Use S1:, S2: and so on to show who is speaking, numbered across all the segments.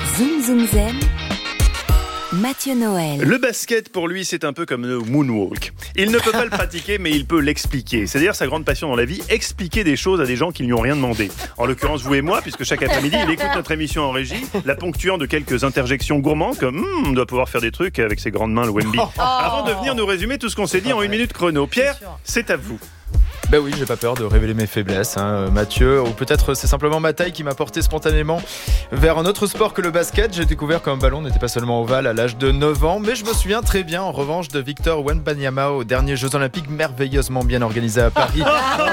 S1: Zoom Zoom Zen, Mathieu Noël.
S2: Le basket, pour lui, c'est un peu comme le moonwalk. Il ne peut pas le pratiquer, mais il peut l'expliquer. C'est-à-dire sa grande passion dans la vie, expliquer des choses à des gens qui ne lui ont rien demandé. En l'occurrence, vous et moi, puisque chaque après-midi, il écoute notre émission en régie, la ponctuant de quelques interjections gourmandes, comme « on doit pouvoir faire des trucs avec ses grandes mains, le Wemby ». Avant de venir nous résumer tout ce qu'on s'est dit en 1 minute chrono. Pierre, c'est à vous.
S3: Ben oui, j'ai pas peur de révéler mes faiblesses, Mathieu. Ou peut-être c'est simplement ma taille qui m'a porté spontanément vers un autre sport que le basket. J'ai découvert qu'un ballon n'était pas seulement ovale à l'âge de 9 ans, mais je me souviens très bien, en revanche, de Victor Wembanyama aux derniers Jeux Olympiques merveilleusement bien organisés à Paris.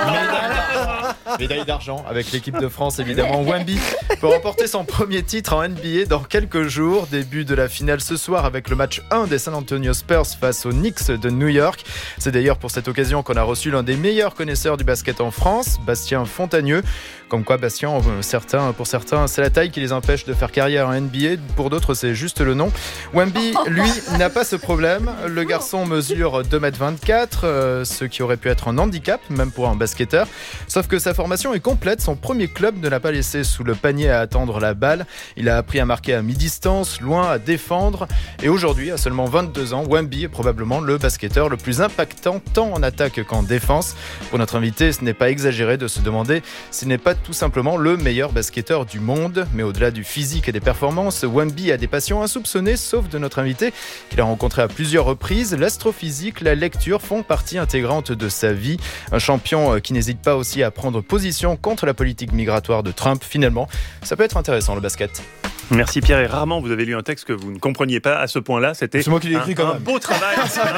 S3: Médaille d'argent avec l'équipe de France, évidemment. Wemby peut remporter son premier titre en NBA dans quelques jours. Début de la finale ce soir avec le match 1 des San Antonio Spurs face aux Knicks de New York. C'est d'ailleurs pour cette occasion qu'on a reçu l'un des meilleurs connaisseurs du basket en France, Bastien Fontagneux. Comme quoi, Bastien, pour certains, c'est la taille qui les empêche de faire carrière en NBA. Pour d'autres, c'est juste le nom. Wemby, lui, n'a pas ce problème. Le garçon mesure 2m24, ce qui aurait pu être un handicap, même pour un basketteur. Sauf que sa formation est complète. Son premier club ne l'a pas laissé sous le panier à attendre la balle. Il a appris à marquer à mi-distance, loin, à défendre. Et aujourd'hui, à seulement 22 ans, Wemby est probablement le basketteur le plus impactant, tant en attaque qu'en défense. Pour notre invité, ce n'est pas exagéré de se demander s'il n'est pas tout simplement le meilleur basketteur du monde. Mais au-delà du physique et des performances, Wemby a des passions insoupçonnées, sauf de notre invité, qu'il a rencontré à plusieurs reprises. L'astrophysique, la lecture font partie intégrante de sa vie. Un champion qui n'hésite pas aussi à prendre position contre la politique migratoire de Trump. Finalement, ça peut être intéressant, le basket.
S2: Merci Pierre, et rarement vous avez lu un texte que vous ne compreniez pas à ce point-là. C'était
S3: c'est moi qui l'ai écrit quand même.
S2: Un beau travail.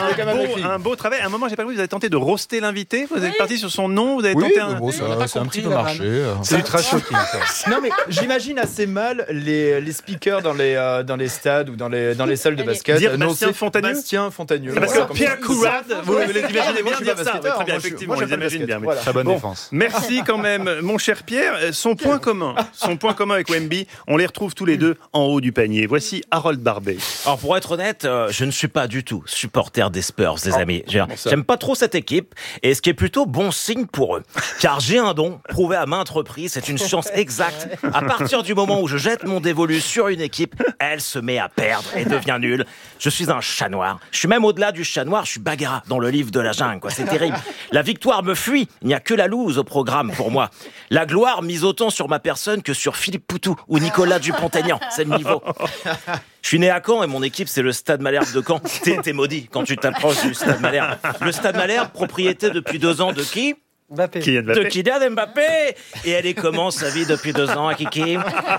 S2: un beau travail. À un moment, j'ai pas compris, vous avez tenté de roaster l'invité. Vous êtes parti sur son nom. Vous avez tenté
S3: c'est un petit peu marché.
S2: C'est ultra choquant.
S3: Non mais j'imagine assez mal les speakers dans les stades ou dans les salles de basket.
S2: Dire Bastien Fontagneux.
S3: Bastien Fontagneux.
S2: Parce que Pierre Courade, vous les imaginez bien dire ça.
S3: Très
S2: bien, effectivement, on les imagine bien.
S3: Très bonne défense.
S2: Merci quand même, mon cher Pierre. Son point commun avec Wemby, on les retrouve tous les deux en haut du panier. Voici Harold Barbet.
S4: Alors pour être honnête, je ne suis pas du tout supporter des Spurs, les amis. J'aime pas trop cette équipe, et ce qui est plutôt bon signe pour eux. Car j'ai un don, prouvé à maintes reprises, c'est une science exacte. À partir du moment où je jette mon dévolu sur une équipe, elle se met à perdre et devient nulle. Je suis un chat noir. Je suis même au-delà du chat noir, je suis Bagheera dans le livre de la jungle, quoi. C'est terrible. La victoire me fuit. Il n'y a que la loose au programme pour moi. La gloire mise autant sur ma personne que sur Philippe Poutou ou Nicolas Dupont-Aignan. C'est le niveau. Je suis né à Caen et mon équipe c'est le Stade Malherbe de Caen. T'es maudit quand tu t'approches du Stade Malherbe. Le Stade Malherbe, propriété depuis 2 ans de qui ?
S2: Mbappé.
S4: De Kylian Mbappé. Et elle commence sa vie depuis 2 ans à Kiki.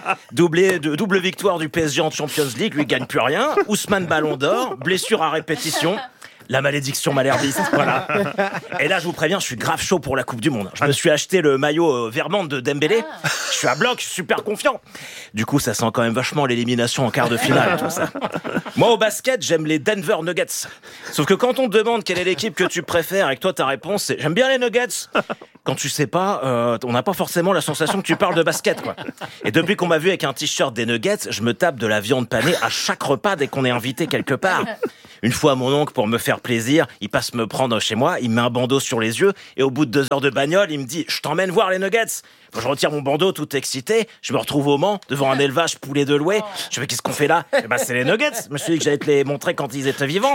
S4: Double victoire du PSG en Champions League, lui gagne plus rien. Ousmane Ballon d'Or, blessure à répétition. La malédiction malherbiste, voilà. Et là, je vous préviens, je suis grave chaud pour la Coupe du Monde. Je me suis acheté le maillot Vermande de Dembélé. Je suis à bloc, je suis super confiant. Du coup, ça sent quand même vachement l'élimination en quart de finale, tout ça. Moi, au basket, j'aime les Denver Nuggets. Sauf que quand on te demande quelle est l'équipe que tu préfères et que toi, ta réponse, c'est « J'aime bien les Nuggets », quand tu sais pas, on n'a pas forcément la sensation que tu parles de basket, quoi. Et depuis qu'on m'a vu avec un t-shirt des Nuggets, je me tape de la viande panée à chaque repas dès qu'on est invité quelque part. Une fois, mon oncle, pour me faire plaisir, il passe me prendre chez moi, il me met un bandeau sur les yeux, et au bout de 2 heures de bagnole, il me dit « Je t'emmène voir les Nuggets ». Quand je retire mon bandeau tout excité, je me retrouve au Mans, devant un élevage poulet de louet. Je me dis « Qu'est-ce qu'on fait là ?» C'est les Nuggets. Je me suis dit que j'allais te les montrer quand ils étaient vivants.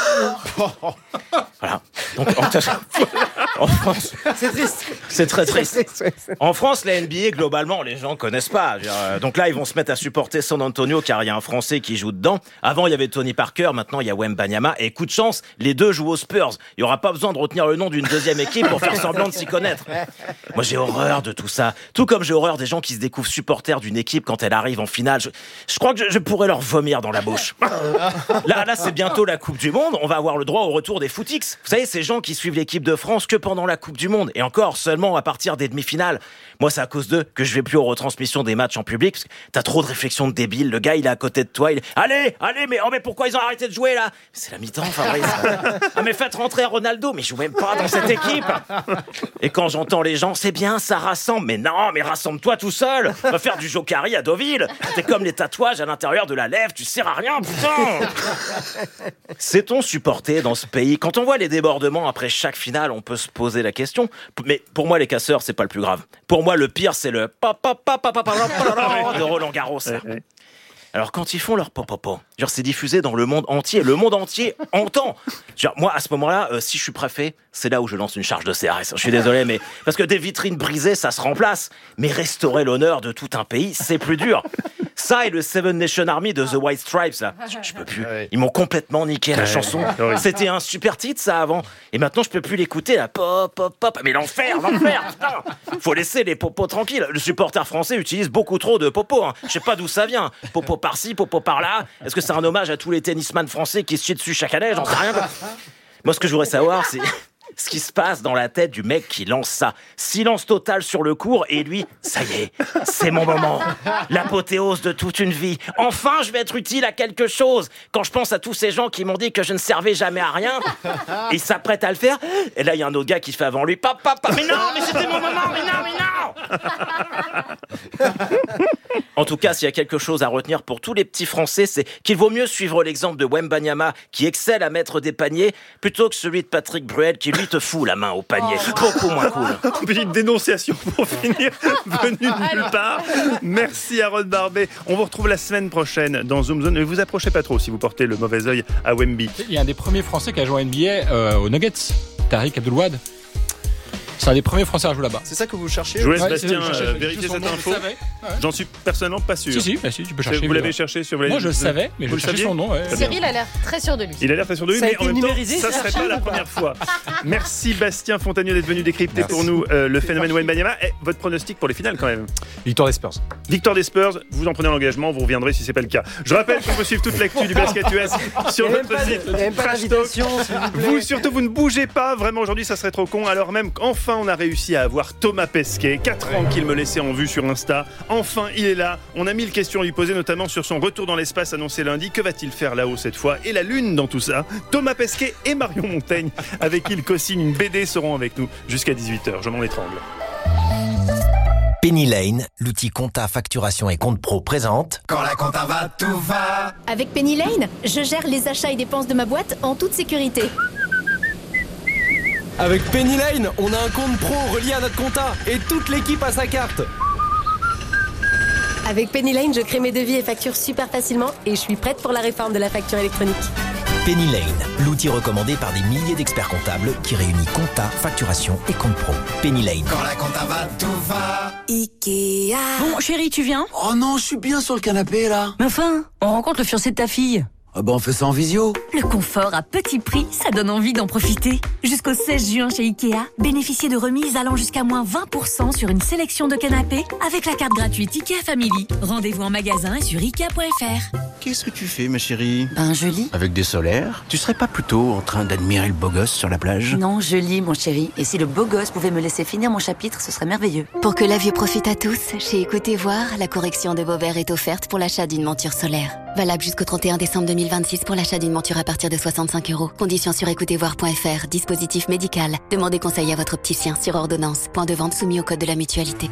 S4: Voilà. Donc, en France, c'est triste. C'est très triste. En France, la NBA, globalement, les gens connaissent pas. Donc là, ils vont se mettre à supporter San Antonio car il y a un Français qui joue dedans. Avant, il y avait Tony Parker, maintenant il y a Wembanyama. Et coup de chance, les deux jouent aux Spurs. Il y aura pas besoin de retenir le nom d'une deuxième équipe pour faire semblant de s'y connaître. Moi, j'ai horreur de tout ça. Tout comme j'ai horreur des gens qui se découvrent supporters d'une équipe quand elle arrive en finale. Je crois que je pourrais leur vomir dans la bouche. Là, c'est bientôt la Coupe du Monde. On va avoir le droit au retour des footix. Vous savez, ces gens qui suivent l'équipe de France que pendant la Coupe du Monde. Et encore seulement à partir des demi-finales. Moi, c'est à cause d'eux que je vais plus aux retransmissions des matchs en public. Parce que t'as trop de réflexions de débiles. Le gars, il est à côté de toi. Allez, mais pourquoi ils ont arrêté de jouer là ? C'est la mi-temps, Fabrice. Ah, mais faites rentrer Ronaldo. Mais je joue même pas dans cette équipe. Et quand j'entends les gens, c'est bien, ça rassemble. Mais non, mais rassemble-toi tout seul. Va faire du jokari à Deauville. T'es comme les tatouages à l'intérieur de la lèvre. Tu sers à rien, putain. Sait-on supporter dans ce pays ? Quand on voit les débordements après chaque finale, on peut se poser la question. Mais pour moi, les casseurs, c'est pas le plus grave. Pour moi, le pire, c'est le de Roland Garros. Alors quand ils font leur popopo, genre c'est diffusé dans le monde entier. Le monde entier entend. Genre moi à ce moment-là, si je suis préfet, c'est là où je lance une charge de CRS. Je suis désolé, mais parce que des vitrines brisées, ça se remplace. Mais restaurer l'honneur de tout un pays, c'est plus dur. Ça et le Seven Nation Army de The White Stripes, là, je peux plus. Ils m'ont complètement niqué la chanson. C'était un super titre ça avant. Et maintenant je peux plus l'écouter là. Pop, pop, pop. Mais l'enfer, putain. Faut laisser les popos tranquilles. Le supporter français utilise beaucoup trop de popos. Je sais pas d'où ça vient. Popo par-ci, popo par-là. Est-ce que c'est un hommage à tous les tennisman français qui se chient dessus chaque année? J'en sais rien. Moi ce que je voudrais savoir c'est ce qui se passe dans la tête du mec qui lance ça. Silence total sur le cours et lui, ça y est, c'est mon moment. L'apothéose de toute une vie. Enfin, je vais être utile à quelque chose. Quand je pense à tous ces gens qui m'ont dit que je ne servais jamais à rien, et ils s'apprêtent à le faire, et là, il y a un autre gars qui fait avant lui, papa, mais non, mais c'était mon moment, mais non. En tout cas, s'il y a quelque chose à retenir pour tous les petits Français, c'est qu'il vaut mieux suivre l'exemple de Wembanyama, qui excelle à mettre des paniers, plutôt que celui de Patrick Bruel, qui lui te fout la main au panier. Beaucoup moins cool.
S2: Petite dénonciation pour finir, venue de nulle part. Merci Aaron Barbet. On vous retrouve la semaine prochaine dans Zoom Zone. Ne vous approchez pas trop si vous portez le mauvais œil à Wemby.
S5: Il y a un des premiers Français qui a joué en NBA aux Nuggets, Tariq Abdul-Wahad. C'est un des premiers Français à jouer là-bas.
S3: C'est ça que vous cherchez?
S2: Je vous laisse Bastien vérifier cette info. J'en suis personnellement pas sûr.
S5: Si, tu peux chercher.
S2: Vous l'avez cherché sur
S5: Moi je le savais, mais je cherchais son nom.
S6: Cyril a l'air très sûr de lui.
S2: Il a l'air très sûr de lui,
S6: Ça a
S2: mais
S6: été
S2: en même temps,
S6: numérisé,
S2: ça serait pas la première fois. Merci Bastien Fontanieu d'être venu décrypter pour nous le phénomène Wembanyama. Et votre pronostic pour les finales quand même?
S3: Victoire des Spurs.
S2: Victoire des Spurs, vous en prenez l'engagement, vous reviendrez si c'est pas le cas. Je rappelle qu'on peut suivre toute l'actu du basket US sur notre site Trash Talk. Vous surtout, vous ne bougez pas, vraiment aujourd'hui ça serait trop con, alors même qu'enfin on a réussi à avoir Thomas Pesquet, 4 ans qu'il me laissait en vue sur Insta. Enfin, il est là. On a 1000 questions à lui poser, notamment sur son retour dans l'espace annoncé lundi. Que va-t-il faire là-haut cette fois? Et la Lune dans tout ça. Thomas Pesquet et Marion Montaigne, avec qui il co-signe une BD, seront avec nous jusqu'à 18h. Je m'en étrangle.
S7: Penny Lane, l'outil compta, facturation et compte pro présente.
S8: Quand la compta va, tout va.
S9: Avec Penny Lane, je gère les achats et dépenses de ma boîte en toute sécurité.
S10: Avec Penny Lane, on a un compte pro relié à notre compta et toute l'équipe a sa carte.
S9: Avec Penny Lane, je crée mes devis et factures super facilement et je suis prête pour la réforme de la facture électronique.
S7: Penny Lane, l'outil recommandé par des milliers d'experts comptables qui réunit compta, facturation et compte pro. Penny Lane.
S8: Quand la compta va, tout va.
S1: Ikea.
S11: Bon, chérie, tu viens?
S8: Oh non, je suis bien sur le canapé là.
S11: Mais enfin, on rencontre le fiancé de ta fille.
S8: Ah bah on fait ça en visio.
S11: Le confort à petit prix, ça donne envie d'en profiter. Jusqu'au 16 juin chez Ikea, bénéficiez de remises allant jusqu'à moins 20% sur une sélection de canapés avec la carte gratuite Ikea Family. Rendez-vous en magasin et sur Ikea.fr.
S12: Qu'est-ce que tu fais, ma chérie?
S11: Ben, je lis.
S12: Avec des solaires? Tu serais pas plutôt en train d'admirer le beau gosse sur la plage?
S11: Non, je lis, mon chéri. Et si le beau gosse pouvait me laisser finir mon chapitre, ce serait merveilleux.
S1: Pour que la vue profite à tous, chez Écoutez Voir, la correction de vos verres est offerte pour l'achat d'une monture solaire. Valable jusqu'au 31 décembre 2026 pour l'achat d'une monture à partir de 65 €. Conditions sur écoutezvoir.fr. Dispositif médical. Demandez conseil à votre opticien sur ordonnance. Point de vente soumis au code de la mutualité.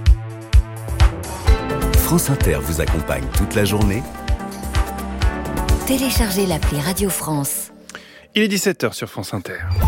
S13: France Inter vous accompagne toute la journée.
S1: Téléchargez l'appli Radio France.
S2: Il est 17h sur France Inter.